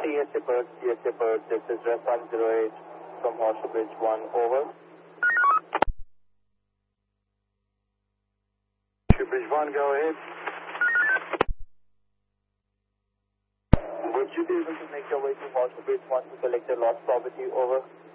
TS Shepherd, this is Ref 108 from Horseshoe Bridge 1, over. Horseshoe Bridge 1, go ahead. Would you be able to make your way to Horseshoe Bridge 1 to collect your lost property, over?